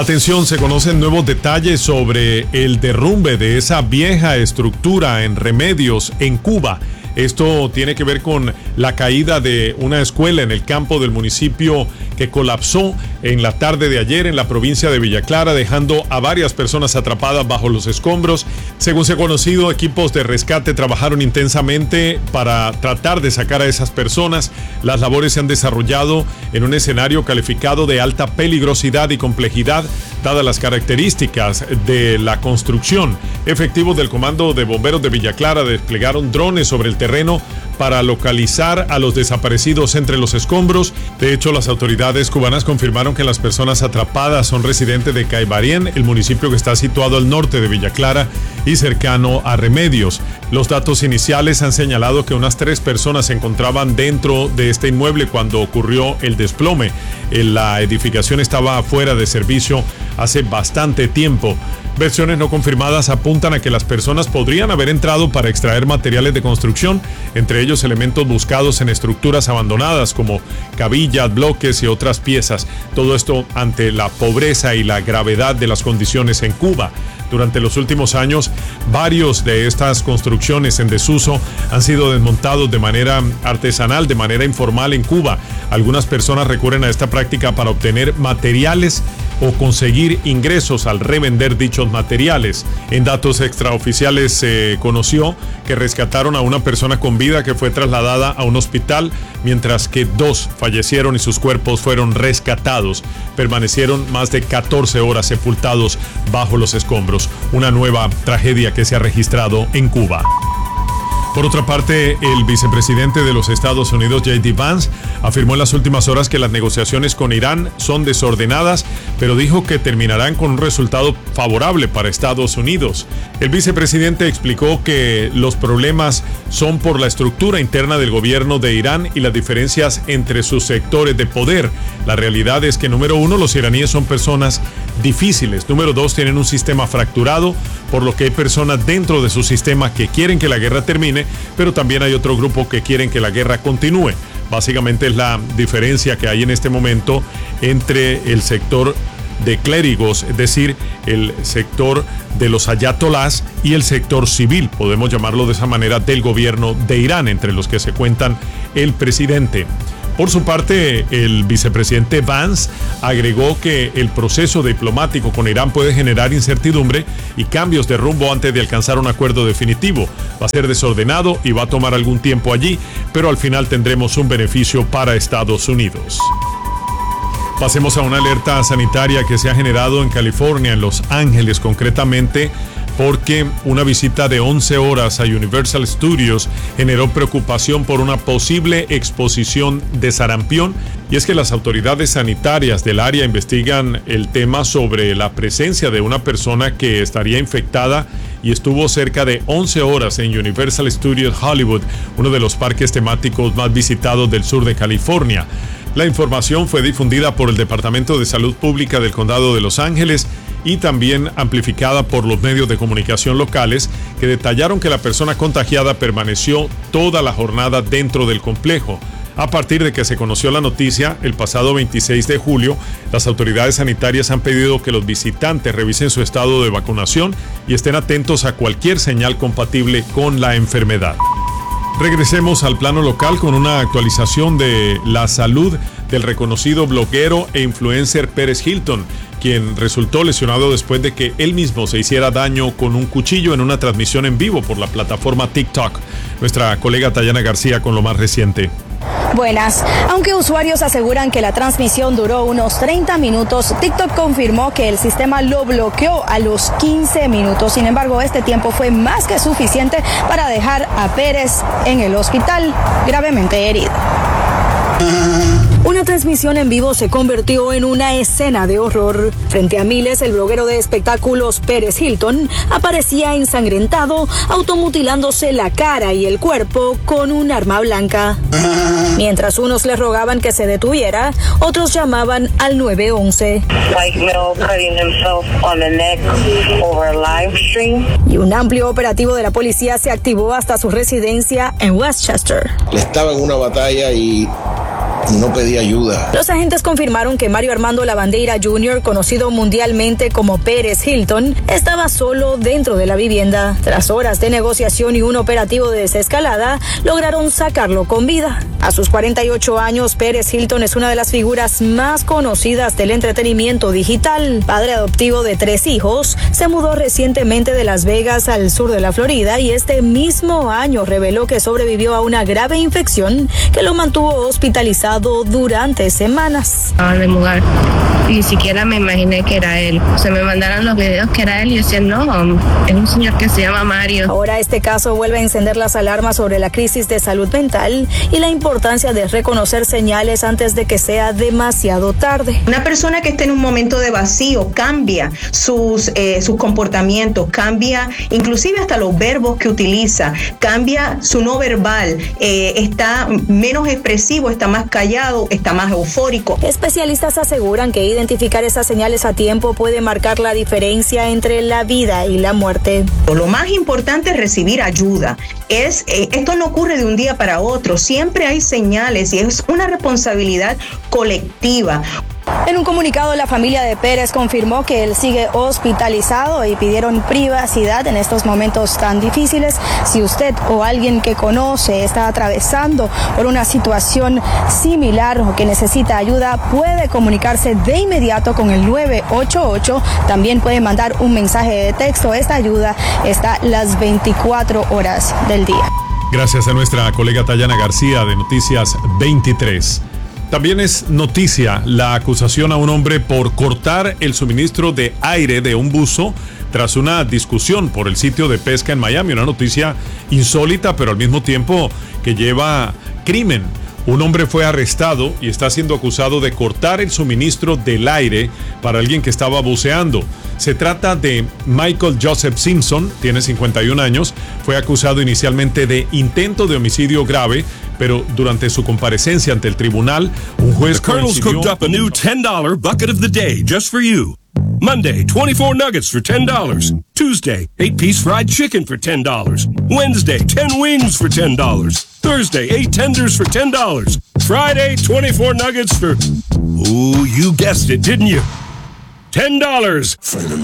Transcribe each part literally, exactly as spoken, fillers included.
Atención, se conocen nuevos detalles sobre el derrumbe de esa vieja estructura en Remedios, en Cuba. Esto tiene que ver con la caída de una escuela en el campo del municipio que colapsó en la tarde de ayer en la provincia de Villa Clara, dejando a varias personas atrapadas bajo los escombros. Según se ha conocido, equipos de rescate trabajaron intensamente para tratar de sacar a esas personas. Las labores se han desarrollado en un escenario calificado de alta peligrosidad y complejidad, dadas las características de la construcción. Efectivos del Comando de Bomberos de Villa Clara desplegaron drones sobre el terreno para localizar a los desaparecidos entre los escombros. De hecho, las autoridades cubanas confirmaron que las personas atrapadas son residentes de Caibarien, el municipio que está situado al norte de Villa Clara y cercano a Remedios. Los datos iniciales han señalado que unas tres personas se encontraban dentro de este inmueble cuando ocurrió el desplome. La edificación estaba fuera de servicio hace bastante tiempo. Versiones no confirmadas apuntan a que las personas podrían haber entrado para extraer materiales de construcción, entre ellos elementos buscados en estructuras abandonadas como cabillas, bloques y otras piezas. Todo esto ante la pobreza y la gravedad de las condiciones en Cuba. Durante los últimos años, varios de estas construcciones en desuso han sido desmontados de manera artesanal, de manera informal en Cuba. Algunas personas recurren a esta práctica para obtener materiales o conseguir ingresos al revender dichos materiales. En datos extraoficiales se conoció que rescataron a una persona con vida que fue trasladada a un hospital, mientras que dos fallecieron y sus cuerpos fueron rescatados. Permanecieron más de catorce horas sepultados bajo los escombros. Una nueva tragedia que se ha registrado en Cuba. Por otra parte, el vicepresidente de los Estados Unidos, J D Vance, afirmó en las últimas horas que las negociaciones con Irán son desordenadas, pero dijo que terminarán con un resultado favorable para Estados Unidos. El vicepresidente explicó que los problemas son por la estructura interna del gobierno de Irán y las diferencias entre sus sectores de poder. La realidad es que, número uno, los iraníes son personas difíciles. Número dos, tienen un sistema fracturado, por lo que hay personas dentro de su sistema que quieren que la guerra termine, pero también hay otro grupo que quieren que la guerra continúe. Básicamente es la diferencia que hay en este momento entre el sector de clérigos, es decir, el sector de los ayatolás y el sector civil, podemos llamarlo de esa manera, del gobierno de Irán, entre los que se cuentan el presidente. Por su parte, el vicepresidente Vance agregó que el proceso diplomático con Irán puede generar incertidumbre y cambios de rumbo antes de alcanzar un acuerdo definitivo. Va a ser desordenado y va a tomar algún tiempo allí, pero al final tendremos un beneficio para Estados Unidos. Pasemos a una alerta sanitaria que se ha generado en California, en Los Ángeles concretamente, porque una visita de once horas a Universal Studios generó preocupación por una posible exposición de sarampión. Y es que las autoridades sanitarias del área investigan el tema sobre la presencia de una persona que estaría infectada y estuvo cerca de once horas en Universal Studios Hollywood, uno de los parques temáticos más visitados del sur de California. La información fue difundida por el Departamento de Salud Pública del Condado de Los Ángeles y también amplificada por los medios de comunicación locales, que detallaron que la persona contagiada permaneció toda la jornada dentro del complejo. A partir de que se conoció la noticia, el pasado veintiséis de julio, las autoridades sanitarias han pedido que los visitantes revisen su estado de vacunación y estén atentos a cualquier señal compatible con la enfermedad. Regresemos al plano local con una actualización de la salud del reconocido bloguero e influencer Pérez Hilton, quien resultó lesionado después de que él mismo se hiciera daño con un cuchillo en una transmisión en vivo por la plataforma TikTok. Nuestra colega Tayana García con lo más reciente. Buenas. Aunque usuarios aseguran que la transmisión duró unos treinta minutos, TikTok confirmó que el sistema lo bloqueó a los quince minutos. Sin embargo, este tiempo fue más que suficiente para dejar a Pérez en el hospital gravemente herido. Una transmisión en vivo se convirtió en una escena de horror. Frente a miles, el bloguero de espectáculos Pérez Hilton aparecía ensangrentado, automutilándose la cara y el cuerpo con un arma blanca. Mientras unos le rogaban que se detuviera, otros llamaban al nueve once. Y un amplio operativo de la policía se activó hasta su residencia en Westchester. Estaba en una batalla y no pedí ayuda. Los agentes confirmaron que Mario Armando Lavandeira junior, conocido mundialmente como Pérez Hilton, estaba solo dentro de la vivienda. Tras horas de negociación y un operativo de desescalada, lograron sacarlo con vida. A sus cuarenta y ocho años, Pérez Hilton es una de las figuras más conocidas del entretenimiento digital. Padre adoptivo de tres hijos, se mudó recientemente de Las Vegas al sur de la Florida y este mismo año reveló que sobrevivió a una grave infección que lo mantuvo hospitalizado durante semanas. Acaba de mudar, ni siquiera me imaginé que era él. Se me mandaron los videos que era él y yo decía, no, es un señor que se llama Mario. Ahora este caso vuelve a encender las alarmas sobre la crisis de salud mental y la importancia de reconocer señales antes de que sea demasiado tarde. Una persona que esté en un momento de vacío cambia sus, eh, sus comportamientos, cambia inclusive hasta los verbos que utiliza, cambia su no verbal, eh, está menos expresivo, está más callado, está más eufórico. Especialistas aseguran que identificar esas señales a tiempo puede marcar la diferencia entre la vida y la muerte. Lo más importante es recibir ayuda. Es, eh, esto no ocurre de un día para otro, siempre hay señales y es una responsabilidad colectiva. En un comunicado, la familia de Pérez confirmó que él sigue hospitalizado y pidieron privacidad en estos momentos tan difíciles. Si usted o alguien que conoce está atravesando por una situación similar o que necesita ayuda, puede comunicarse de inmediato con el nueve ocho ocho. También puede mandar un mensaje de texto. Esta ayuda está las veinticuatro horas del día. Gracias a nuestra colega Tayana García de Noticias veintitrés. También es noticia la acusación a un hombre por cortar el suministro de aire de un buzo tras una discusión por el sitio de pesca en Miami. Una noticia insólita, pero al mismo tiempo que lleva crimen. Un hombre fue arrestado y está siendo acusado de cortar el suministro del aire para alguien que estaba buceando. Se trata de Michael Joseph Simpson, tiene cincuenta y un años, fue acusado inicialmente de intento de homicidio grave, pero durante su comparecencia ante el tribunal, un juez The Colonel's cooked up a new ten dollar bucket of the day just for you. Monday, twenty-four nuggets for ten dollars. Tuesday, eight piece fried chicken for ten dollars. Wednesday, ten wings for ten dollars. Thursday, eight tenders for ten dollars. Friday, twenty-four nuggets for... Ooh, you guessed it, didn't you? ten dollars.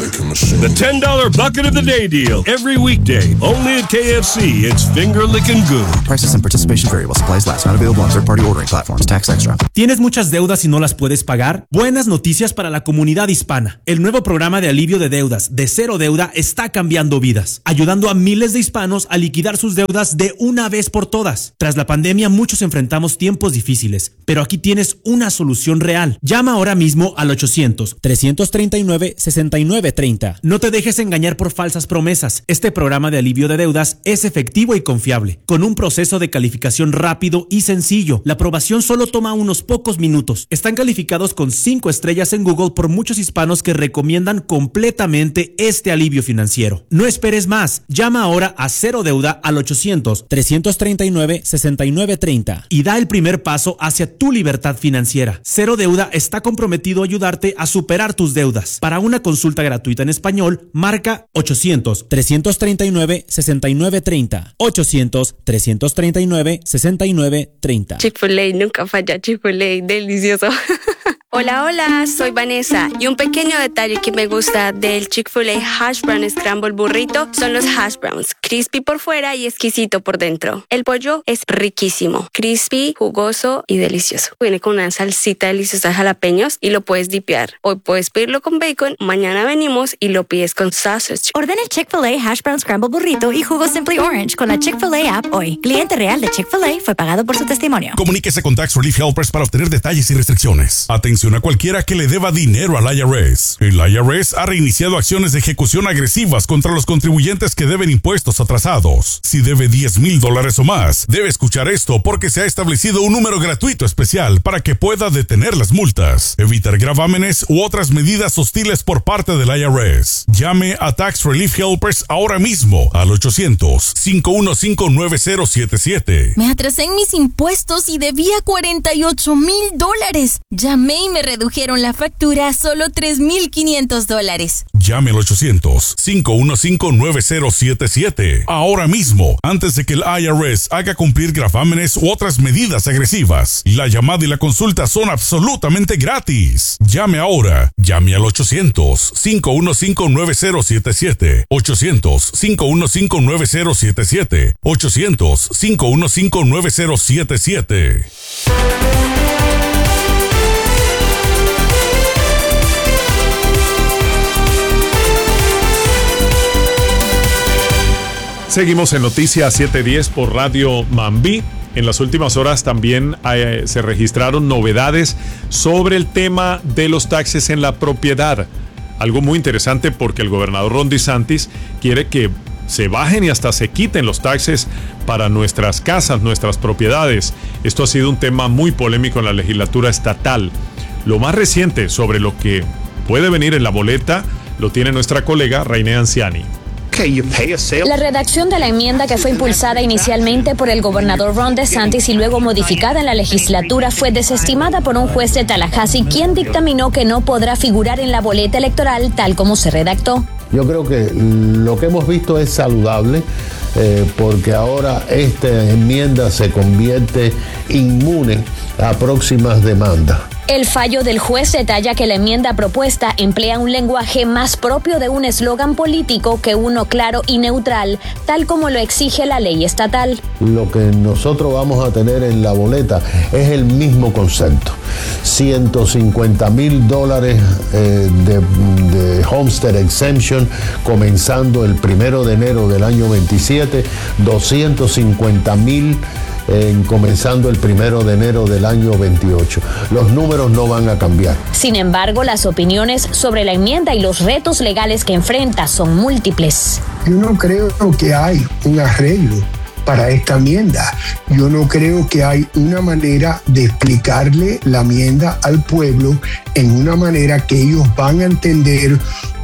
The ten dollar bucket of the day deal. Every weekday. Only at K F C. It's finger licking good. Prices and participation vary while supplies last. Not available on third-party ordering platforms. Tax extra. ¿Tienes muchas deudas y no las puedes pagar? Buenas noticias para la comunidad hispana. El nuevo programa de alivio de deudas de Cero Deuda está cambiando vidas, ayudando a miles de hispanos a liquidar sus deudas de una vez por todas. Tras la pandemia, muchos enfrentamos tiempos difíciles, pero aquí tienes una solución real. Llama ahora mismo al ochocientos, trescientos treinta y nueve, sesenta y nueve treinta. No te dejes engañar por falsas promesas. Este programa de alivio de deudas es efectivo y confiable, con un proceso de calificación rápido y sencillo. La aprobación solo toma unos pocos minutos. Están calificados con cinco estrellas en Google por muchos hispanos que recomiendan completamente este alivio financiero. No esperes más. Llama ahora a Cero Deuda al ochocientos, trescientos treinta y nueve, sesenta y nueve treinta y da el primer paso hacia tu libertad financiera. Cero Deuda está comprometido a ayudarte a superar tus deudas. Para una consulta gratuita en español, marca ochocientos, trescientos treinta y nueve, sesenta y nueve treinta. ochocientos, trescientos treinta y nueve, sesenta y nueve treinta. Chick-fil-A nunca falla, Chick-fil-A, delicioso. Hola, hola, soy Vanessa y un pequeño detalle que me gusta del Chick-fil-A Hash Brown Scramble Burrito son los hash browns, crispy por fuera y exquisito por dentro. El pollo es riquísimo, crispy, jugoso y delicioso. Viene con una salsita deliciosa de jalapeños y lo puedes dipear. Hoy puedes pedirlo con bacon, mañana venimos y lo pides con sausage. Ordena el Chick-fil-A Hash Brown Scramble Burrito y jugo Simply Orange con la Chick-fil-A app hoy. Cliente real de Chick-fil-A fue pagado por su testimonio. Comuníquese con Tax Relief Helpers para obtener detalles y restricciones. Atención a cualquiera que le deba dinero al I R S. El I R S ha reiniciado acciones de ejecución agresivas contra los contribuyentes que deben impuestos atrasados. Si debe diez mil dólares o más, debe escuchar esto porque se ha establecido un número gratuito especial para que pueda detener las multas, evitar gravámenes u otras medidas hostiles por parte del I R S. Llame a Tax Relief Helpers ahora mismo al ochocientos, cinco uno cinco, nueve cero siete siete. Me atrasé en mis impuestos y debía cuarenta y ocho mil dólares. Llamé y me redujeron la factura a solo tres mil quinientos dólares. Llame al ochocientos, cinco uno cinco, nueve cero siete siete. Ahora mismo, antes de que el I R S haga cumplir gravámenes u otras medidas agresivas. La llamada y la consulta son absolutamente gratis. Llame ahora. Llame al ochocientos, cinco uno cinco, nueve cero siete siete. ochocientos, cinco uno cinco, nueve cero siete siete. ochocientos, cinco uno cinco, nueve cero siete siete. Seguimos en Noticias siete diez por Radio Mambí. En las últimas horas también eh, se registraron novedades sobre el tema de los taxes en la propiedad. Algo muy interesante porque el gobernador Ron DeSantis quiere que se bajen y hasta se quiten los taxes para nuestras casas, nuestras propiedades. Esto ha sido un tema muy polémico en la legislatura estatal. Lo más reciente sobre lo que puede venir en la boleta lo tiene nuestra colega Rainé Anciani. La redacción de la enmienda que fue impulsada inicialmente por el gobernador Ron DeSantis y luego modificada en la legislatura fue desestimada por un juez de Tallahassee, quien dictaminó que no podrá figurar en la boleta electoral tal como se redactó. Yo creo que lo que hemos visto es saludable eh, porque ahora esta enmienda se convierte inmune a próximas demandas. El fallo del juez detalla que la enmienda propuesta emplea un lenguaje más propio de un eslogan político que uno claro y neutral, tal como lo exige la ley estatal. Lo que nosotros vamos a tener en la boleta es el mismo concepto. ciento cincuenta mil dólares eh, de, de Homestead Exemption comenzando el primero de enero del año veintisiete, doscientos cincuenta mil En comenzando el primero de enero del año veintiocho. Los números no van a cambiar. Sin embargo, las opiniones sobre la enmienda y los retos legales que enfrenta son múltiples. Yo no creo que hay un arreglo para esta enmienda. Yo no creo que hay una manera de explicarle la enmienda al pueblo en una manera que ellos van a entender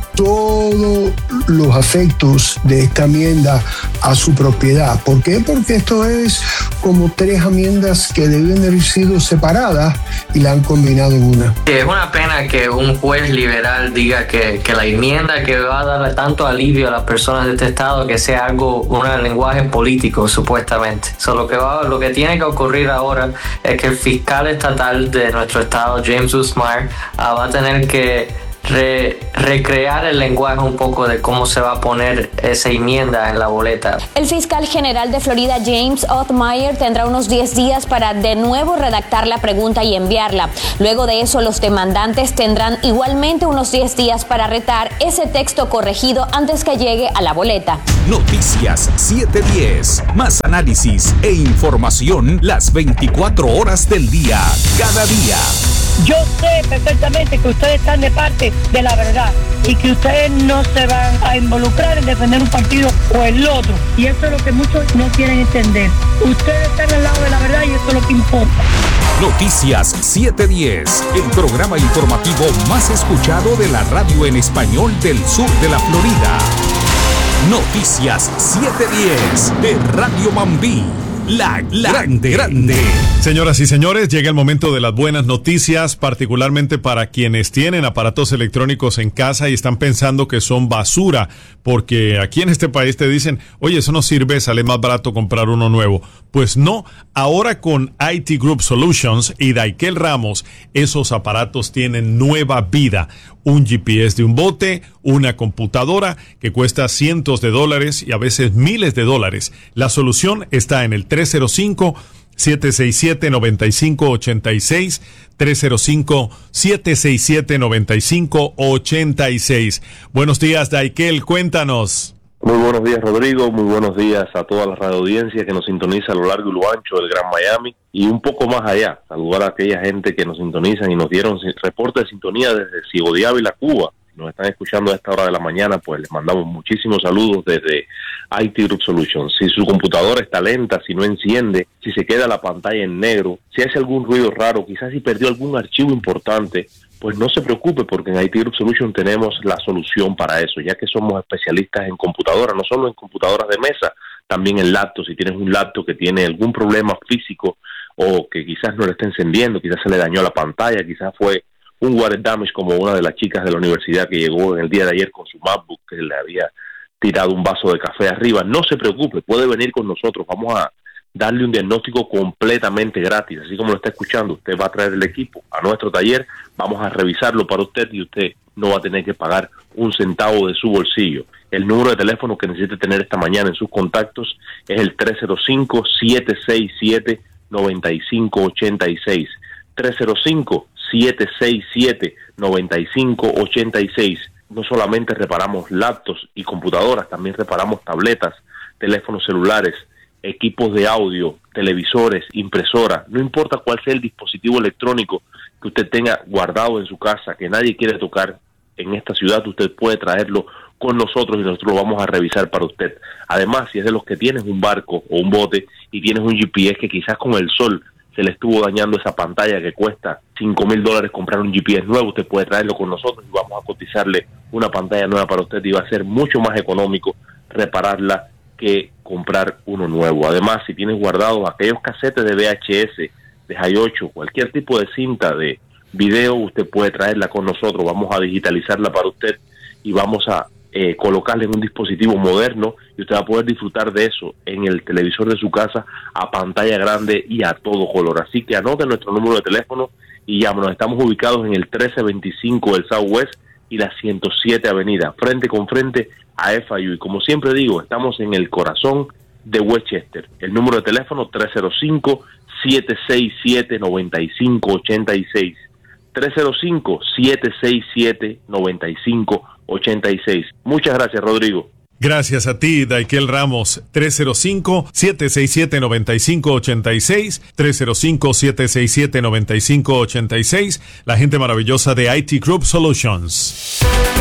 todos los efectos de esta enmienda a su propiedad. ¿Por qué? Porque esto es como tres enmiendas que deben haber sido separadas y la han combinado en una. Es una pena que un juez liberal diga que, que la enmienda que va a darle tanto alivio a las personas de este estado que sea algo, un lenguaje político supuestamente. So, lo, que va, lo que tiene que ocurrir ahora es que el fiscal estatal de nuestro estado, James Usmar, uh, va a tener que Re, recrear el lenguaje un poco de cómo se va a poner esa enmienda en la boleta. El fiscal general de Florida, James Othmeyer, tendrá unos diez días para de nuevo redactar la pregunta y enviarla. Luego de eso, los demandantes tendrán igualmente unos diez días para retar ese texto corregido antes que llegue a la boleta. Noticias siete diez. Más análisis e información las veinticuatro horas del día, cada día. Yo sé perfectamente que ustedes están de parte de la verdad y que ustedes no se van a involucrar en defender un partido o el otro. Y eso es lo que muchos no quieren entender. Ustedes están al lado de la verdad y eso es lo que importa. Noticias siete diez, el programa informativo más escuchado de la radio en español del sur de la Florida. Noticias siete diez de Radio Mambí. La, la grande, grande. Señoras y señores, llega el momento de las buenas noticias, particularmente para quienes tienen aparatos electrónicos en casa y están pensando que son basura, porque aquí en este país te dicen, oye, eso no sirve, sale más barato comprar uno nuevo. Pues no, ahora con I T Group Solutions y Daikel Ramos, esos aparatos tienen nueva vida. Un G P S de un bote, una computadora que cuesta cientos de dólares y a veces miles de dólares. La solución está en el tres cero cinco, siete seis siete, nueve cinco ocho seis, tres cero cinco, siete seis siete, nueve cinco ocho seis. Buenos días, Daikel, cuéntanos. Muy buenos días, Rodrigo. Muy buenos días a toda la radioaudiencia que nos sintoniza a lo largo y lo ancho del Gran Miami y un poco más allá. Saludar a aquella gente que nos sintonizan y nos dieron reporte de sintonía desde Ciego de Ávila, Cuba. Si nos están escuchando a esta hora de la mañana, pues les mandamos muchísimos saludos desde I T Group Solutions. Si su computadora está lenta, si no enciende, si se queda la pantalla en negro, si hace algún ruido raro, quizás si perdió algún archivo importante, pues no se preocupe, porque en I T Group Solutions tenemos la solución para eso, ya que somos especialistas en computadoras, no solo en computadoras de mesa, también en laptops. Si tienes un laptop que tiene algún problema físico o que quizás no le está encendiendo, quizás se le dañó la pantalla, quizás fue un water damage como una de las chicas de la universidad que llegó en el día de ayer con su MacBook que le había tirado un vaso de café arriba. No se preocupe, puede venir con nosotros, vamos a darle un diagnóstico completamente gratis, así como lo está escuchando. Usted va a traer el equipo a nuestro taller, vamos a revisarlo para usted y usted no va a tener que pagar un centavo de su bolsillo. El número de teléfono que necesite tener esta mañana en sus contactos es el tres cero cinco, siete seis siete, nueve cinco ocho seis. tres cero cinco, siete seis siete, nueve cinco ocho seis. No solamente reparamos laptops y computadoras, también reparamos tabletas, teléfonos celulares, equipos de audio, televisores, impresoras. No importa cuál sea el dispositivo electrónico que usted tenga guardado en su casa, que nadie quiere tocar en esta ciudad, usted puede traerlo con nosotros y nosotros lo vamos a revisar para usted. Además, si es de los que tienes un barco o un bote y tienes un G P S que quizás con el sol se le estuvo dañando esa pantalla que cuesta cinco mil dólares comprar un G P S nuevo, usted puede traerlo con nosotros y vamos a cotizarle una pantalla nueva para usted y va a ser mucho más económico repararla que comprar uno nuevo. Además, si tienes guardados aquellos casetes de V H S, de Hi ocho, cualquier tipo de cinta de video, usted puede traerla con nosotros, vamos a digitalizarla para usted y vamos a eh, colocarla en un dispositivo moderno y usted va a poder disfrutar de eso en el televisor de su casa a pantalla grande y a todo color. Así que anoten nuestro número de teléfono y llámenos. Estamos ubicados en el trece veinticinco del Southwest y la ciento siete Avenida, frente con frente a F I U. Y como siempre digo, estamos en el corazón de Westchester. El número de teléfono tres cero cinco, siete seis siete, nueve cinco ocho seis. tres cero cinco, siete seis siete, nueve cinco ocho seis. Muchas gracias, Rodrigo. Gracias a ti, Daikel Ramos. tres cero cinco, siete seis siete, nueve cinco ocho seis, tres cero cinco, siete seis siete, nueve cinco ocho seis, la gente maravillosa de I T Group Solutions.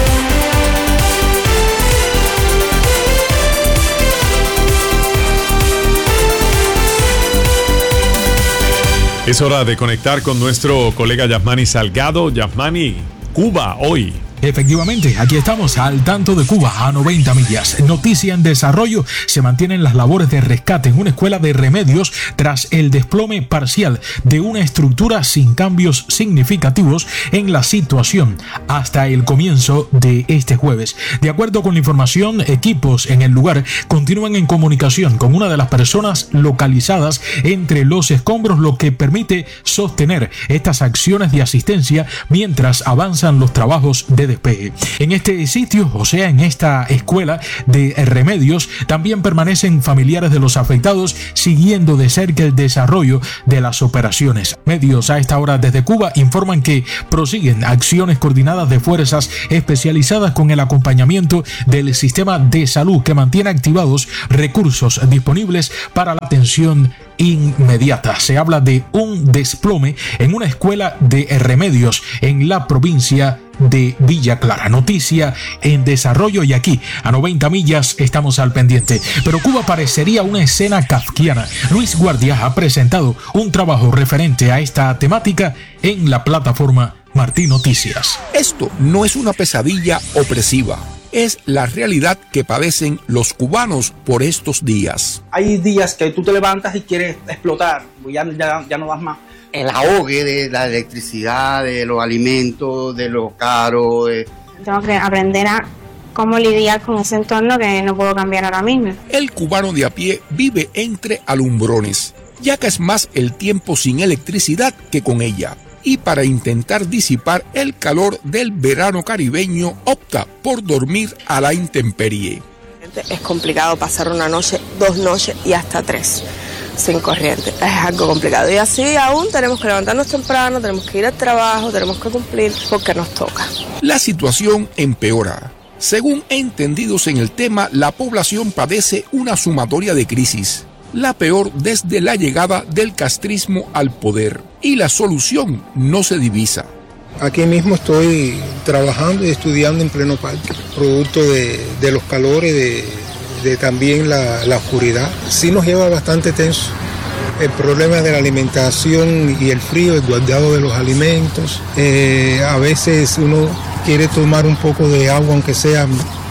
Es hora de conectar con nuestro colega Yasmani Salgado. Yasmani, Cuba hoy. Efectivamente, aquí estamos al tanto de Cuba a noventa millas. Noticia en desarrollo: se mantienen las labores de rescate en una escuela de remedios tras el desplome parcial de una estructura sin cambios significativos en la situación hasta el comienzo de este jueves. De acuerdo con la información, equipos en el lugar continúan en comunicación con una de las personas localizadas entre los escombros, lo que permite sostener estas acciones de asistencia mientras avanzan los trabajos de despegue. En este sitio, o sea, en esta escuela de remedios, también permanecen familiares de los afectados siguiendo de cerca el desarrollo de las operaciones. Medios a esta hora desde Cuba informan que prosiguen acciones coordinadas de fuerzas especializadas con el acompañamiento del sistema de salud, que mantiene activados recursos disponibles para la atención inmediata. Se habla de un desplome en una escuela de remedios en la provincia de Villa Clara. Noticia en desarrollo y aquí a noventa millas estamos al pendiente. Pero Cuba parecería una escena kafkiana. Luis Guardia ha presentado un trabajo referente a esta temática en la plataforma Martín Noticias. Esto no es una pesadilla opresiva. Es la realidad que padecen los cubanos por estos días. Hay días que tú te levantas y quieres explotar, ya, ya, ya no das más. El ahogue de la electricidad, de los alimentos, de lo caro. De... Tengo que aprender a cómo lidiar con ese entorno que no puedo cambiar ahora mismo. El cubano de a pie vive entre alumbrones, ya que es más el tiempo sin electricidad que con ella. Y para intentar disipar el calor del verano caribeño, opta por dormir a la intemperie. Es complicado pasar una noche, dos noches y hasta tres sin corriente. Es algo complicado. Y así aún tenemos que levantarnos temprano, tenemos que ir al trabajo, tenemos que cumplir porque nos toca. La situación empeora. Según entendidos en el tema, la población padece una sumatoria de crisis, la peor desde la llegada del castrismo al poder, y la solución no se divisa. Aquí mismo estoy trabajando y estudiando en pleno parque, producto de, de los calores, de, de también la, la oscuridad. Sí nos lleva bastante tenso el problema de la alimentación y el frío, el guardado de los alimentos. Eh, a veces uno quiere tomar un poco de agua, aunque sea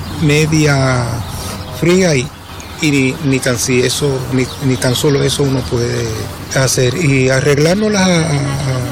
media fría, y y ni, ni tan si eso ni, ni tan solo eso uno puede hacer y arreglárnoslas a, a,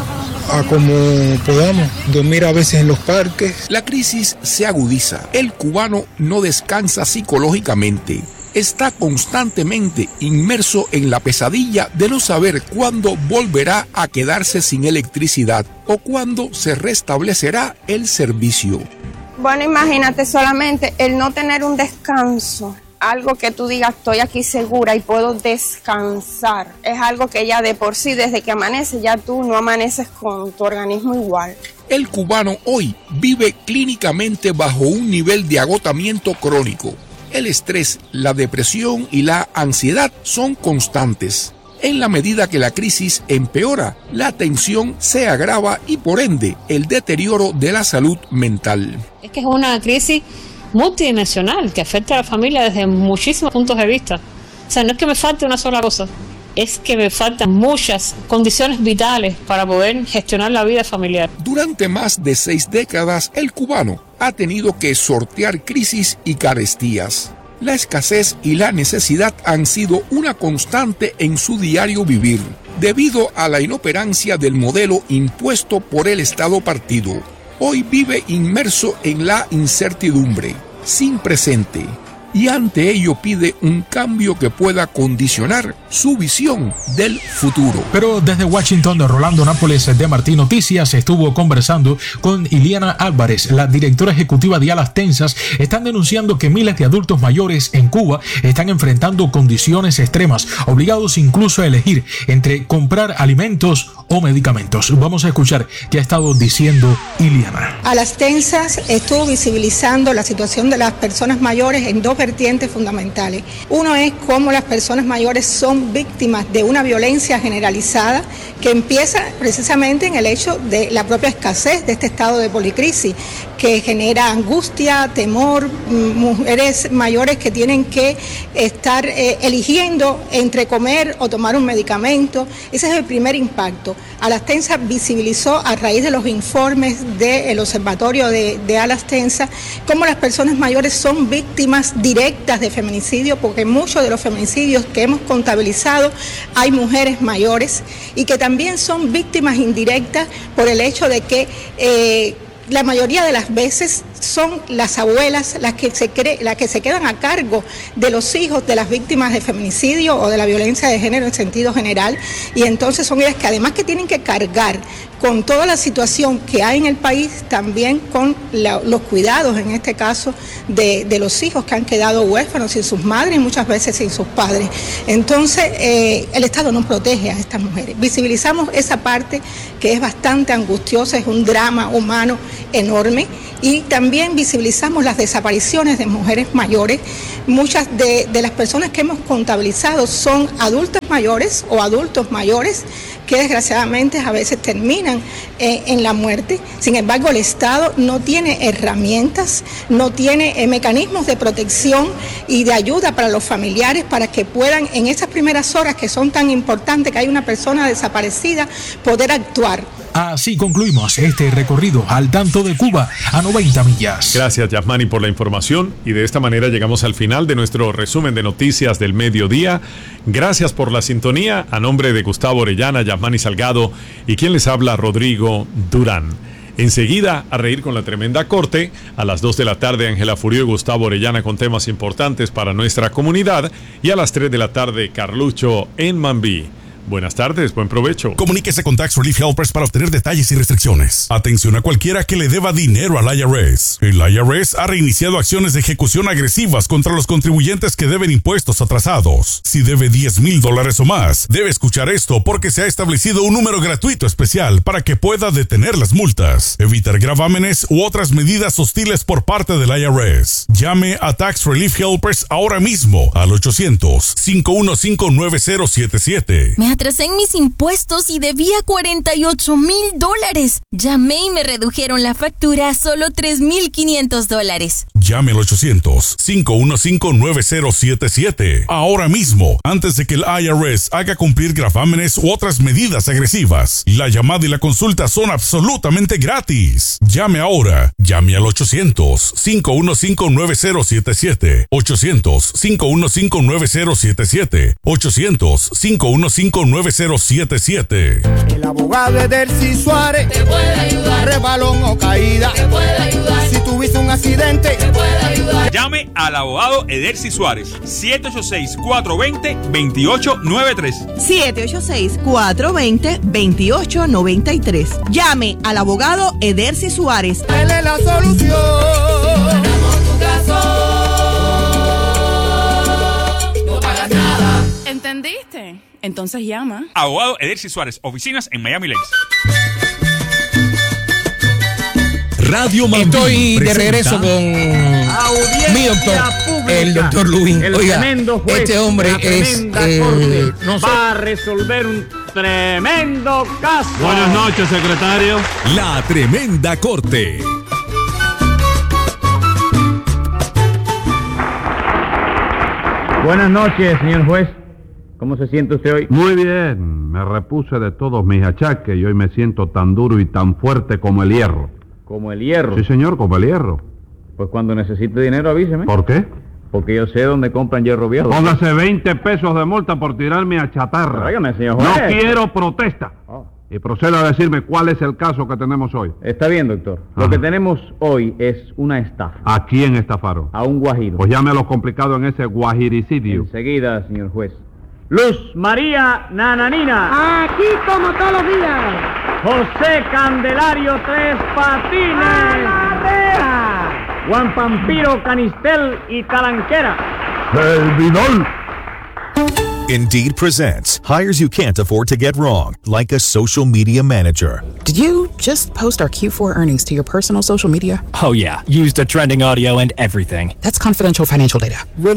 a como podamos, dormir a veces en los parques. La crisis se agudiza. El cubano no descansa psicológicamente. Está constantemente inmerso en la pesadilla de no saber cuándo volverá a quedarse sin electricidad o cuándo se restablecerá el servicio. Bueno, imagínate solamente el no tener un descanso, algo que tú digas estoy aquí segura y puedo descansar, es algo que ya de por sí desde que amanece ya tú no amaneces con tu organismo igual. El cubano hoy vive clínicamente bajo un nivel de agotamiento crónico. El estrés, la depresión y la ansiedad son constantes. En la medida que la crisis empeora, la tensión se agrava y por ende el deterioro de la salud mental. Es que es una crisis multidimensional que afecta a la familia desde muchísimos puntos de vista. O sea, no es que me falte una sola cosa, es que me faltan muchas condiciones vitales para poder gestionar la vida familiar. Durante más de seis décadas, el cubano ha tenido que sortear crisis y carestías. La escasez y la necesidad han sido una constante en su diario vivir, debido a la inoperancia del modelo impuesto por el Estado partido. Hoy vive inmerso en la incertidumbre, sin presente, y ante ello pide un cambio que pueda condicionar su visión del futuro. Pero desde Washington, Rolando Nápoles de Martín Noticias estuvo conversando con Iliana Álvarez, la directora ejecutiva de Alas Tensas. Están denunciando que miles de adultos mayores en Cuba están enfrentando condiciones extremas, obligados incluso a elegir entre comprar alimentos o medicamentos. Vamos a escuchar qué ha estado diciendo Iliana. Alas Tensas estuvo visibilizando la situación de las personas mayores en dos vertientes fundamentales. Uno es cómo las personas mayores son víctimas de una violencia generalizada que empieza precisamente en el hecho de la propia escasez de este estado de policrisis, que genera angustia, temor, mujeres mayores que tienen que estar eh, eligiendo entre comer o tomar un medicamento. Ese es el primer impacto. Alas Tensas visibilizó a raíz de los informes del Observatorio de, de Alas Tensas cómo las personas mayores son víctimas directas de feminicidio, porque muchos de los feminicidios que hemos contabilizado hay mujeres mayores y que también son víctimas indirectas por el hecho de que eh, la mayoría de las veces son las abuelas las que se cree, las que se quedan a cargo de los hijos de las víctimas de feminicidio o de la violencia de género en sentido general, y entonces son ellas que además que tienen que cargar con toda la situación que hay en el país, también con la, los cuidados, en este caso, de, de los hijos que han quedado huérfanos sin sus madres y muchas veces sin sus padres. Entonces, eh, el Estado no protege a estas mujeres. Visibilizamos esa parte que es bastante angustiosa, es un drama humano enorme, y también visibilizamos las desapariciones de mujeres mayores. Muchas de, de las personas que hemos contabilizado son adultas mayores o adultos mayores que desgraciadamente a veces terminan eh, en la muerte. Sin embargo, el Estado no tiene herramientas, no tiene eh, mecanismos de protección y de ayuda para los familiares para que puedan en esas primeras horas que son tan importantes, que hay una persona desaparecida, poder actuar. Así concluimos este recorrido al tanto de Cuba a noventa millas. Gracias, Yasmani, por la información, y de esta manera llegamos al final de nuestro resumen de noticias del mediodía. Gracias por la sintonía. A nombre de Gustavo Orellana, Yasmani Salgado y quien les habla, Rodrigo Durán. Enseguida, a reír con la tremenda corte, a las dos de la tarde, Ángela Furio y Gustavo Orellana con temas importantes para nuestra comunidad, y a las tres de la tarde, Carlucho en Mambí. Buenas tardes, buen provecho. Comuníquese con Tax Relief Helpers para obtener detalles y restricciones. Atención a cualquiera que le deba dinero al I R S. El I R S ha reiniciado acciones de ejecución agresivas contra los contribuyentes que deben impuestos atrasados. Si debe diez mil dólares o más, debe escuchar esto porque se ha establecido un número gratuito especial para que pueda detener las multas, evitar gravámenes u otras medidas hostiles por parte del I R S. Llame a Tax Relief Helpers ahora mismo al ochocientos, cinco uno cinco, nueve cero siete siete. Me atrasé en mis impuestos y debía cuarenta y ocho mil dólares. Llamé y me redujeron la factura a solo tres mil quinientos dólares. Llame al ochocientos, cinco uno cinco, nueve cero siete siete ahora mismo, antes de que el I R S haga cumplir gravámenes u otras medidas agresivas. La llamada y la consulta son absolutamente gratis. Llame ahora. Llame al ochocientos, cinco uno cinco, nueve cero siete siete. ochocientos, cinco uno cinco, nueve cero siete siete. ochocientos, cinco uno cinco, nueve cero siete siete. El abogado Edercy Suárez te puede ayudar. Rebalón o caída te puede ayudar. Si tuviste un accidente te puede ayudar. Llame al abogado Edercy Suárez. siete ocho seis, cuatro dos cero, dos ocho nueve tres. siete ocho seis, cuatro dos cero, dos ocho nueve tres. Llame al abogado Edercy Suárez. Él es la solución. Ganamos tu caso. No pagas nada. ¿Entendiste? Entonces llama. Abogado Edercy Suárez, oficinas en Miami Lakes. Radio Mambí Estoy de regreso con mi doctor, pública, el doctor Lubin. El Oiga, tremendo juez, este hombre es eh, no va a resolver un tremendo caso. Buenas noches, secretario. La Tremenda Corte. Buenas noches, señor juez. ¿Cómo se siente usted hoy? Muy bien, me repuse de todos mis achaques y hoy me siento tan duro y tan fuerte como el hierro. ¿Como el hierro? Sí, señor, como el hierro. Pues cuando necesite dinero avíseme. ¿Por qué? Porque yo sé dónde compran hierro viejo. Póngase veinte pesos de multa por tirarme a chatarra. Óigame, señor juez. No quiero protesta. Oh. Y proceda a decirme cuál es el caso que tenemos hoy. Está bien, doctor. Lo Ajá. que tenemos hoy es una estafa. ¿A quién estafaron? A un guajiro. Pues llame a los complicados en ese guajiricidio. Enseguida, señor juez. Luz María Nananina. Aquí como todos los días. José Candelario Tres Patines. ¡A la rea! Juan Pampiro Canistel y Talanquera. ¡Servidor! Indeed presents hires you can't afford to get wrong, like a social media manager. Did you just post our Q four earnings to your personal social media? Oh yeah, used the trending audio and everything. That's confidential financial data.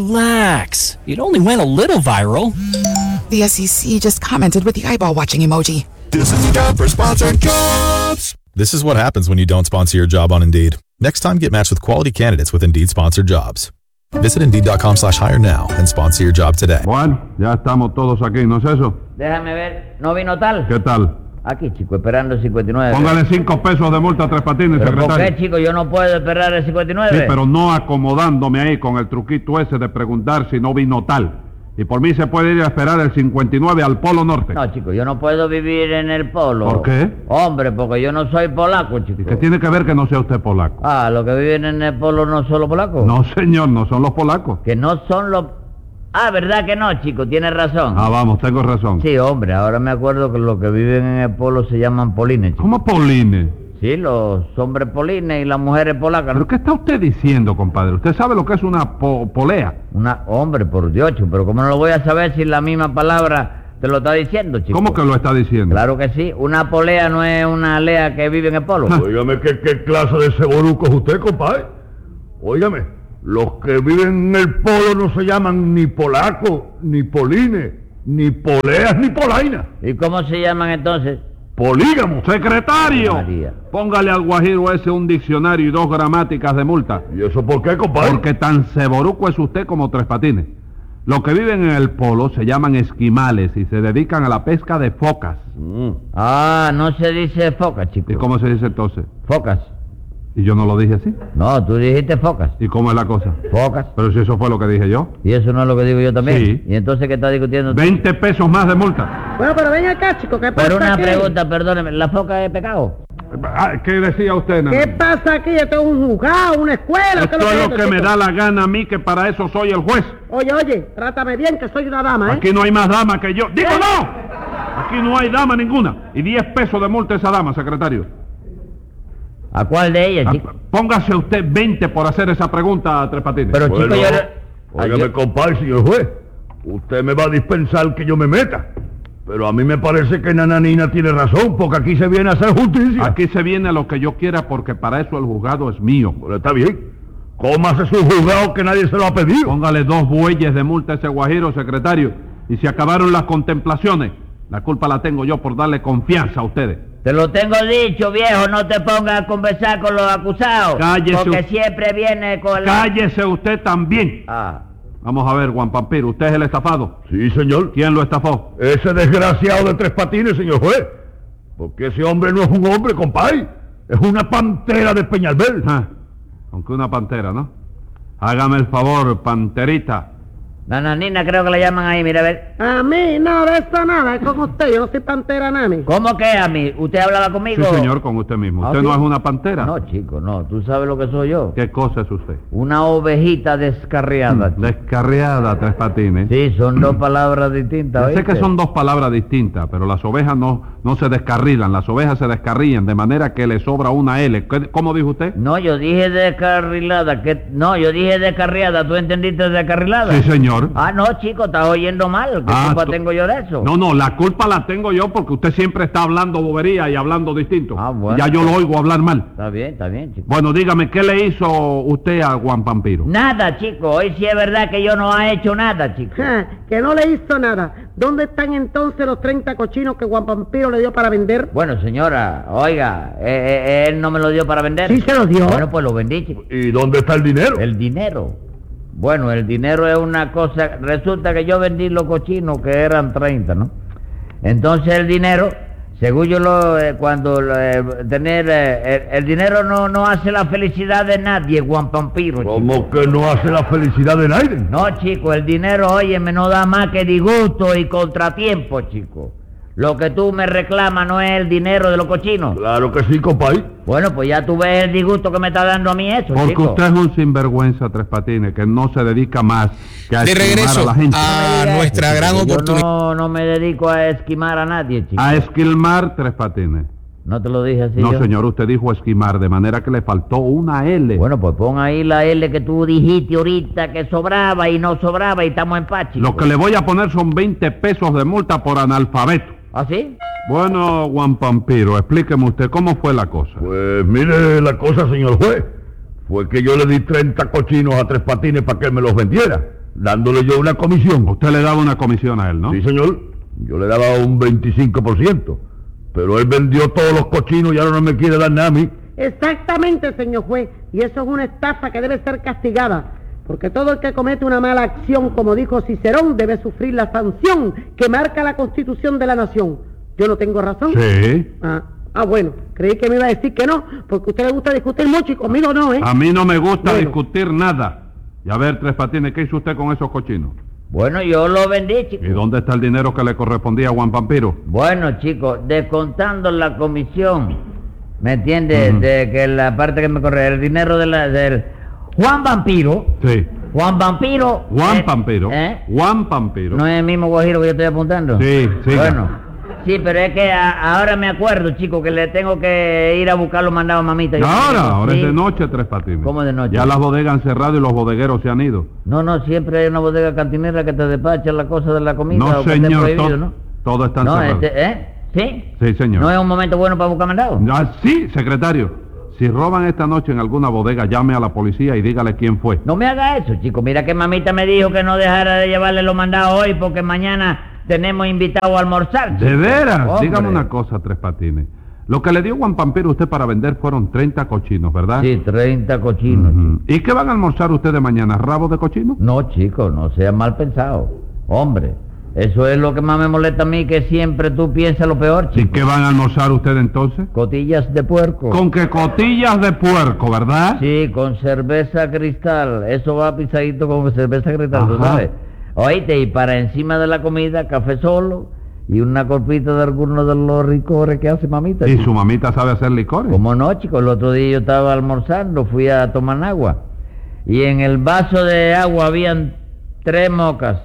Relax. It only went a little viral. The S E C just commented with the eyeball watching emoji. This is the job for sponsored jobs. This is what happens when you don't sponsor your job on Indeed. Next time, get matched with quality candidates with Indeed sponsored jobs. Visit Indeed.com slash hire now and sponsor your job today. Juan, ya estamos todos aquí, ¿no es eso? Déjame ver, ¿no vino tal? ¿Qué tal? Aquí, chico, esperando el cincuenta y nueve. Póngale cinco pesos de multa a Tres Patines, ¿Pero secretario. por qué, chico? Yo no puedo esperar el cincuenta y nueve. Sí, pero no acomodándome ahí con el truquito ese de preguntar si no vino tal. Y por mí se puede ir a esperar el cincuenta y nueve al Polo Norte. No, chico, yo no puedo vivir en el Polo. ¿Por qué? Hombre, porque yo no soy polaco, chico. ¿Y qué tiene que ver que no sea usted polaco? Ah, ¿los que viven en el Polo no son los polacos? No, señor, no son los polacos. Que no son los... Ah, ¿verdad que no, chico? Tienes razón. Ah, vamos, tengo razón. Sí, hombre, ahora me acuerdo que los que viven en el Polo se llaman polines, chico. ¿Cómo polines? Sí, los hombres polines y las mujeres polacas, ¿no? ¿Pero qué está usted diciendo, compadre? ¿Usted sabe lo que es una po polea? Una... Hombre, por Dios, chico, pero ¿cómo no lo voy a saber si la misma palabra te lo está diciendo, chico? ¿Cómo que lo está diciendo? Claro que sí. Una polea no es una lea que vive en el Polo. Óigame, ¿qué, qué clase de ceboruco es usted, compadre? Óigame, los que viven en el Polo no se llaman ni polacos, ni polines, ni poleas, ni polainas. ¿Y cómo se llaman entonces? ¡Polígamo! ¡Secretario! María. Póngale al guajiro ese un diccionario y dos gramáticas de multa. ¿Y eso por qué, compadre? Porque tan ceboruco es usted como Tres Patines. Los que viven en el Polo se llaman esquimales y se dedican a la pesca de focas. Mm. Ah, no se dice focas, chico. ¿Y cómo se dice entonces? Focas. ¿Y yo no lo dije así? No, tú dijiste focas. ¿Y cómo es la cosa? Focas. Pero si eso fue lo que dije yo. ¿Y eso no es lo que digo yo también? Sí. ¿Y entonces qué está discutiendo tú? veinte pesos más de multa. Bueno, pero ven acá, chico, ¿qué pasa Pero una aquí? pregunta, perdóneme, ¿la foca es pecado? ¿Qué decía usted, nana? ¿Qué pasa aquí? ¿Esto es un juzgado, una escuela? Esto es lo que me da la gana a mí, que para eso soy el juez. Oye, oye, trátame bien, que soy una dama, ¿eh? Aquí no hay más dama que yo. ¡Digo no! Aquí no hay dama ninguna. Y diez pesos de multa a esa dama, secretario. ¿A cuál de ellas, chico? Póngase usted veinte por hacer esa pregunta a Tres Patines. Pero, Bueno, chico, yo... óigame, yo... compadre, señor juez. Usted me va a dispensar que yo me meta. Pero a mí me parece que Nananina tiene razón, porque aquí se viene a hacer justicia. Aquí se viene a lo que yo quiera, porque para eso el juzgado es mío. Bueno, está bien. Cómase su juzgado que nadie se lo ha pedido. Póngale dos bueyes de multa a ese guajiro, secretario. Y se acabaron las contemplaciones. La culpa la tengo yo por darle confianza a ustedes. Te lo tengo dicho, viejo, no te pongas a conversar con los acusados. Cállese. Porque usted. siempre viene con la... Cállese usted también. Ah. Vamos a ver, Juan Pampiro, ¿usted es el estafado? Sí, señor. ¿Quién lo estafó? Ese desgraciado de Tres Patines, señor juez. Porque ese hombre no es un hombre, compadre. Es una pantera de Peñalver. Ah, aunque una pantera, ¿no? Hágame el favor, panterita. Nananina creo que la llaman ahí, mira a ver. A mí nada de eso, nada, es con usted, yo no soy pantera nani. ¿Cómo que a mí? ¿Usted hablaba conmigo? Sí, señor, con usted mismo. ¿Usted ¿Ah, no sí? es una pantera? No, chico, no. ¿Tú sabes lo que soy yo? ¿Qué cosa es usted? Una ovejita descarriada. Mm, descarriada, Tres Patines. Sí, son dos palabras distintas. Yo sé ¿oíste? que son dos palabras distintas, pero las ovejas no, no se descarrilan, las ovejas se descarrían, de manera que le sobra una L. ¿Qué- ¿Cómo dijo usted? No, yo dije descarrilada. Que... No, yo dije descarriada. ¿Tú entendiste descarrilada? Sí, señor. Ah, no, chico, estás oyendo mal. ¿Qué Ah, culpa tú- tengo yo de eso? No, no, la culpa la tengo yo porque usted siempre está hablando bobería y hablando distinto. Ah, bueno. Ya yo lo oigo hablar mal. Está bien, está bien, chico. Bueno, dígame, ¿qué le hizo usted a Juan Pampiro? Nada, chico. Hoy sí es verdad que yo no ha hecho nada, chico. Ja, que no le hizo nada. ¿Dónde están entonces los treinta cochinos que Juan Pampiro le dio para vender? Bueno, señora, oiga, eh, eh, él no me lo dio para vender. Sí se lo dio. Bueno, pues lo vendí, chico. ¿Y dónde está el dinero? El dinero. Bueno, el dinero es una cosa... Resulta que yo vendí los cochinos que eran treinta, ¿no? Entonces el dinero, según yo lo... eh, cuando lo, eh, tener... eh, el, el dinero no, no hace la felicidad de nadie, Juan Pampiro, chico. ¿Cómo que no hace la felicidad de nadie? No, chico, el dinero, óyeme, no da más que disgusto y contratiempo, chico. Lo que tú me reclamas no es el dinero de los cochinos. Claro que sí, compay. Bueno, pues ya tú ves el disgusto que me está dando a mí eso, Porque chico. usted es un sinvergüenza, Tres Patines, que no se dedica más que a De estimar regreso a la gente. a nuestra gran Yo oportunidad. no, no me dedico a esquimar a nadie, chico. A esquilmar, Tres Patines. ¿No te lo dije así No, yo? señor, usted dijo esquimar, de manera que le faltó una L. Bueno, pues pon ahí la L que tú dijiste ahorita que sobraba y no sobraba y estamos en paz, chico. Lo que le voy a poner son veinte pesos de multa por analfabeto. ¿Ah, sí? Bueno, Juan Pampiro, explíqueme usted cómo fue la cosa. Pues mire la cosa, señor juez. Fue que yo le di treinta cochinos a Tres Patines para que él me los vendiera, dándole yo una comisión. Usted le daba una comisión a él, ¿no? Sí, señor. Yo le daba un veinticinco por ciento. Pero él vendió todos los cochinos y ahora no me quiere dar nada a mí. Exactamente, señor juez. Y eso es una estafa que debe ser castigada. Porque todo el que comete una mala acción, como dijo Cicerón, debe sufrir la sanción que marca la Constitución de la Nación. ¿Yo no tengo razón? Sí. Ah, ah, bueno, creí que me iba a decir que no, porque a usted le gusta discutir mucho y conmigo no, ¿eh? A mí no me gusta Bueno. discutir nada. Y a ver, Tres Patines, ¿qué hizo usted con esos cochinos? Bueno, yo lo vendí, chico. ¿Y dónde está el dinero que le correspondía a Juan Pampiro? Bueno, chicos, descontando la comisión, ¿me entiendes? Ujú. De que la parte que me corre, el dinero de la, del... Juan Vampiro. Sí. Juan Vampiro. Juan eh, Pampiro. ¿eh? Juan Pampiro. ¿No es el mismo guajiro que yo estoy apuntando? Sí, sí. Bueno, sí, pero es que a- ahora me acuerdo, chico, que le tengo que ir a buscar los mandados a mamita. Yo- Ahora, ahora Sí. es de noche, Tres Patines. ¿Cómo de noche? Ya las bodegas han cerrado y los bodegueros se han ido. No, no, siempre hay una bodega cantinera que te despacha la cosa de la comida. No, o que esté señor, prohibido, to- ¿no? todo está No, cerrado. este, ¿eh? ¿Sí? Sí, señor. ¿No es un momento bueno para buscar mandados? Ah, sí, secretario. Si roban esta noche en alguna bodega, llame a la policía y dígale quién fue. No me haga eso, chico. Mira que mamita me dijo que no dejara de llevarle los mandados hoy porque mañana tenemos invitado a almorzar. ¿De chico. veras? Hombre. Dígame una cosa, Tres Patines. Lo que le dio Juan Pampiro a usted para vender fueron treinta cochinos, ¿verdad? Sí, treinta cochinos. Ujú. ¿Y qué van a almorzar ustedes mañana? ¿Rabo de cochino? No, chico, no sea mal pensado. Hombre, eso es lo que más me molesta a mí, que siempre tú piensas lo peor, ¿Y chico. qué van a almorzar ustedes entonces? Cotillas de puerco. Con que cotillas de puerco, ¿verdad? Sí, con cerveza cristal. Eso va pisadito con cerveza cristal, tú Ajá. sabes. Oíste, y para encima de la comida, café solo y una copita de alguno de los licores que hace mamita. ¿Y chico. su mamita sabe hacer licores? ¿Cómo no, chico? El otro día yo estaba almorzando, fui a tomar agua. Y en el vaso de agua habían tres mocas.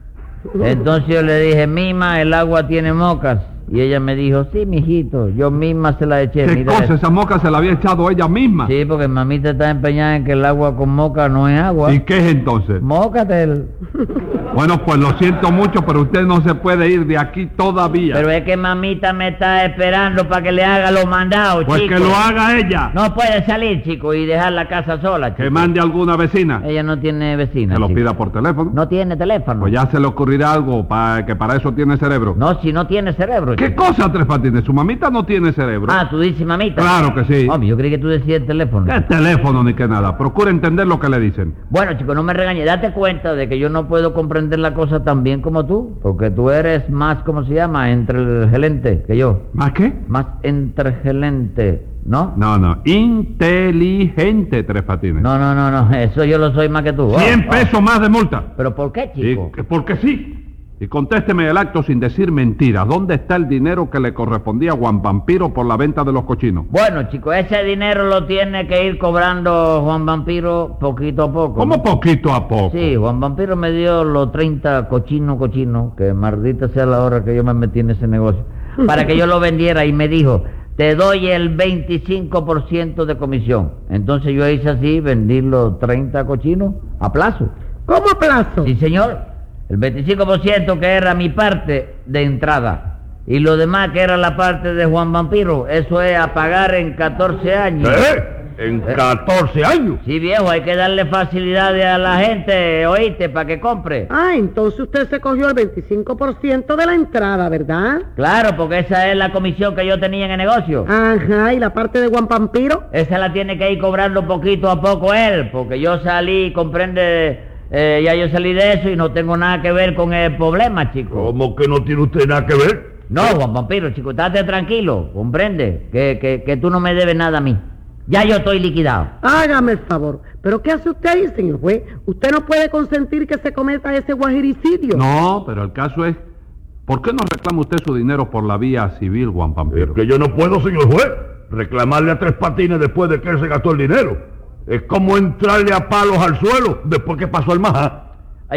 Entonces yo le dije, Mima, el agua tiene mocas. Y ella me dijo, sí, mijito, yo misma se la eché. ¿Qué mira cosa? esto". Esa moca se la había echado ella misma. Sí, porque mamita está empeñada en que el agua con moca no es agua. ¿Y qué es entonces? Mócatel. Bueno, pues lo siento mucho, pero usted no se puede ir de aquí todavía. Pero es que mamita me está esperando para que le haga los mandados, Pues chico. que lo haga ella. No puede salir, chico, y dejar la casa sola, chico. Que mande a alguna vecina. Ella no tiene vecina, Que lo chico. pida por teléfono. No tiene teléfono. Pues ya se le ocurrirá algo, para que para eso tiene cerebro. No, si no tiene cerebro, cerebro. ¿Qué chico. cosa, Tres Patines? Su mamita no tiene cerebro. Ah, ¿tú dices mamita? Claro que sí. Hombre, yo creí que tú decías el teléfono. ¿Qué teléfono ni qué nada? Procura entender lo que le dicen. Bueno, chico, no me regañes. Date cuenta de que yo no puedo comprender la cosa tan bien como tú. Porque tú eres más, ¿cómo se llama? Entregelente que yo. ¿Más qué? Más entregelente, ¿no? No, no. Inteligente, Tres Patines. No, no, no, no. Eso yo lo soy más que tú. Cien Oh, pesos oh. más de multa. ¿Pero por qué, chico? Y- porque sí. Y contésteme el acto sin decir mentiras. ¿Dónde está el dinero que le correspondía a Juan Vampiro por la venta de los cochinos? Bueno, chico, ese dinero lo tiene que ir cobrando Juan Vampiro poquito a poco. ¿Cómo ¿no? poquito a poco? Sí, Juan Vampiro me dio los treinta cochinos, cochinos, que maldita sea la hora que yo me metí en ese negocio, para que yo lo vendiera y me dijo, te doy el veinticinco por ciento de comisión. Entonces yo hice así, vendí los treinta cochinos a plazo. ¿Cómo a plazo? Sí, señor. El veinticinco por ciento que era mi parte de entrada. Y lo demás que era la parte de Juan Vampiro, eso es a pagar en catorce años. ¿Eh? ¿En catorce años? Sí, viejo, hay que darle facilidades a la gente, oíste, para que compre. Ah, entonces usted se cogió el veinticinco por ciento de la entrada, ¿verdad? Claro, porque esa es la comisión que yo tenía en el negocio. Ajá, ¿y la parte de Juan Vampiro? Esa la tiene que ir cobrando poquito a poco él, porque yo salí, comprende, eh, ya yo salí de eso y no tengo nada que ver con el problema, chico. ¿Cómo que no tiene usted nada que ver? No, Juan Vampiro, chico, estate tranquilo, comprende, que, que, que tú no me debes nada a mí. Ya yo estoy liquidado. Hágame el favor. ¿Pero qué hace usted ahí, señor juez? Usted no puede consentir que se cometa ese guajiricidio. No, pero el caso es, ¿por qué no reclama usted su dinero por la vía civil, Juan Vampiro? Es que yo no puedo, señor juez, reclamarle a Tres Patines después de que él se gastó el dinero. Es como entrarle a palos al suelo después que pasó el majá. ¿Y, y,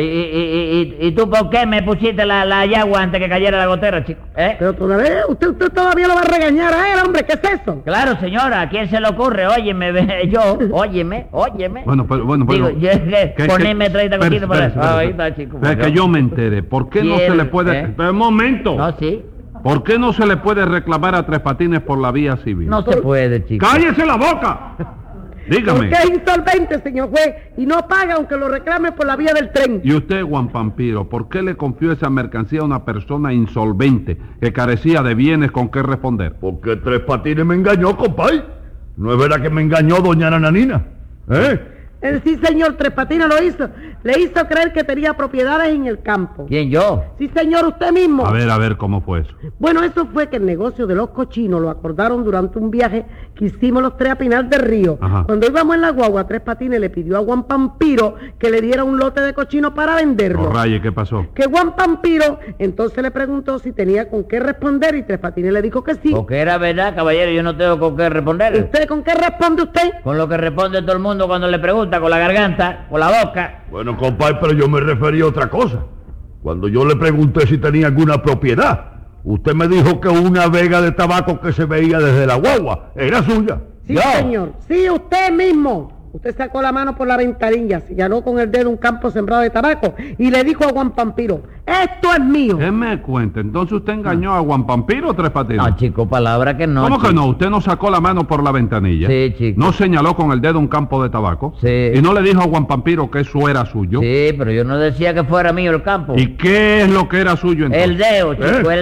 y, y, y tú por qué me pusiste la, la yagua antes que cayera la gotera, chico? ¿Eh? Pero todavía, usted, usted todavía lo va a regañar a él, hombre, ¿qué es eso? Claro, señora, ¿a quién se le ocurre? Óyeme, ve, yo, óyeme, óyeme. Bueno, pero, bueno, Digo, bueno. yo es que que- ponerme treinta espere, cochinos por espere, eso. espere, Ahí espere. está, chico. Es que yo me entere. ¿Por qué no ¿Quién? se le puede... ¿Eh? Espera un momento. No, sí. ¿Por qué no se le puede reclamar a Tres Patines por la vía civil? No se puede, chico. ¡Cállese la boca! Dígame. Porque es insolvente, señor juez, y no paga aunque lo reclame por la vía del tren. Y usted, Juan Vampiro, ¿por qué le confió esa mercancía a una persona insolvente que carecía de bienes con qué responder? Porque Tres Patines me engañó, compay. ¿No es verdad que me engañó doña Nananina? ¿Eh? El sí, señor, Tres Patines lo hizo. Le hizo creer que tenía propiedades en el campo. ¿Quién, yo? Sí, señor, usted mismo. A ver, a ver, ¿cómo fue eso? Bueno, eso fue que el negocio de los cochinos lo acordaron durante un viaje que hicimos los tres a Pinar del Río. Ajá. Cuando íbamos en la guagua, Tres Patines le pidió a Juan Pampiro que le diera un lote de cochinos para venderlo. Oh, raye, ¿qué pasó? Que Juan Pampiro entonces le preguntó si tenía con qué responder y Tres Patines le dijo que sí. Porque era verdad, caballero, yo no tengo con qué responder. ¿Usted con qué responde usted? Con lo que responde todo el mundo cuando le pregunta, con la garganta, con la boca. Bueno, compay, pero yo me refería a otra cosa. Cuando yo le pregunté si tenía alguna propiedad, usted me dijo que una vega de tabaco que se veía desde la guagua era suya. Sí, ¿Yo? señor. Sí, usted mismo. Usted sacó la mano por la ventanilla, señaló con el dedo un campo sembrado de tabaco y le dijo a Juan Pampiro, esto es mío. ¿Qué me cuenta? Entonces usted engañó a Juan Pampiro, Tres Patines. No, chico, palabra que no. ¿Cómo que chico. no? ¿Usted no sacó la mano por la ventanilla? Sí, chico. ¿No señaló con el dedo un campo de tabaco? Sí. ¿Y no le dijo a Juan Pampiro que eso era suyo? Sí, pero yo no decía que fuera mío el campo. ¿Y qué es lo que era suyo entonces? El dedo, chico, ¿Eh? el